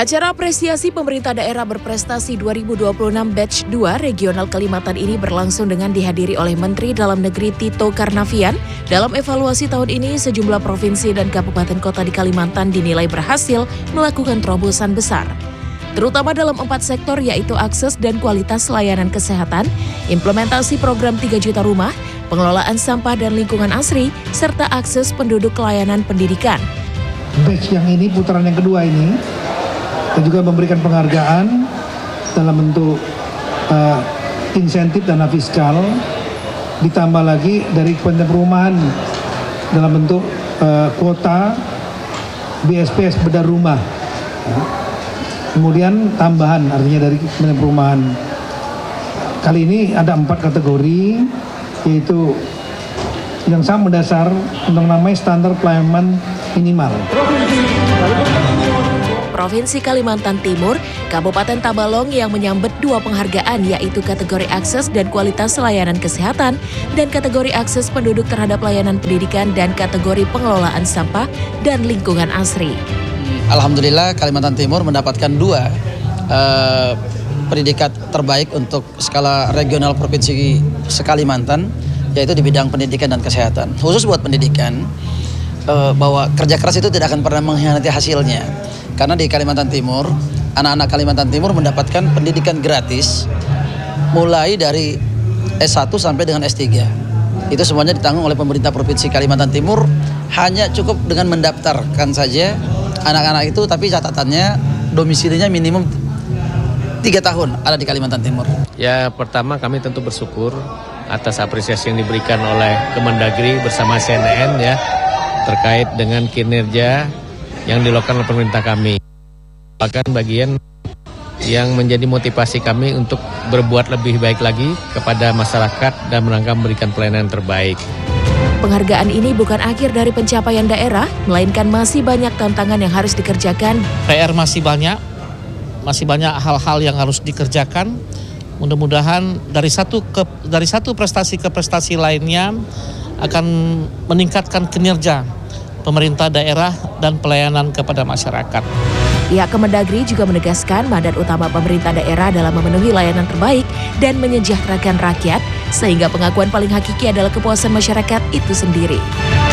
Acara apresiasi pemerintah daerah berprestasi 2026 Batch 2 Regional Kalimantan ini berlangsung dengan dihadiri oleh Menteri Dalam Negeri Tito Karnavian. Dalam evaluasi tahun ini, sejumlah provinsi dan kabupaten kota di Kalimantan dinilai berhasil melakukan terobosan besar, terutama dalam 4 sektor, yaitu akses dan kualitas layanan kesehatan, implementasi program 3 juta rumah, pengelolaan sampah dan lingkungan asri, serta akses penduduk ke layanan pendidikan. Batch yang ini, putaran yang kedua ini, kita juga memberikan penghargaan dalam bentuk insentif dana fiskal, ditambah lagi dari Kementerian Perumahan dalam bentuk kuota BSPS bedah rumah. Kemudian tambahan artinya dari Kementerian Perumahan. Kali ini ada 4 kategori, yaitu yang sangat mendasar untuk namanya standar pelayanan minimal. Provinsi Kalimantan Timur, Kabupaten Tabalong yang menyambut 2 penghargaan, yaitu kategori akses dan kualitas layanan kesehatan dan kategori akses penduduk terhadap layanan pendidikan dan kategori pengelolaan sampah dan lingkungan asri. Alhamdulillah Kalimantan Timur mendapatkan 2 predikat terbaik untuk skala regional provinsi se-Kalimantan, yaitu di bidang pendidikan dan kesehatan. Khusus buat pendidikan, bahwa kerja keras itu tidak akan pernah mengkhianati hasilnya. Karena di Kalimantan Timur, anak-anak Kalimantan Timur mendapatkan pendidikan gratis mulai dari S1 sampai dengan S3. Itu semuanya ditanggung oleh pemerintah Provinsi Kalimantan Timur, hanya cukup dengan mendaftarkan saja anak-anak itu, tapi catatannya domisilinya minimum 3 tahun ada di Kalimantan Timur. Ya, pertama kami tentu bersyukur atas apresiasi yang diberikan oleh Kemendagri bersama CNN ya, terkait dengan kinerja yang dilakukan oleh pemerintah kami. Bahkan bagian yang menjadi motivasi kami untuk berbuat lebih baik lagi kepada masyarakat dan merangka memberikan pelayanan terbaik. Penghargaan ini bukan akhir dari pencapaian daerah, melainkan masih banyak tantangan yang harus dikerjakan. PR masih banyak hal-hal yang harus dikerjakan. Mudah-mudahan dari satu prestasi ke prestasi lainnya akan meningkatkan kinerja pemerintah daerah dan pelayanan kepada masyarakat. Pihak Kemendagri juga menegaskan mandat utama pemerintah daerah dalam memenuhi layanan terbaik dan menyejahterakan rakyat, sehingga pengakuan paling hakiki adalah kepuasan masyarakat itu sendiri.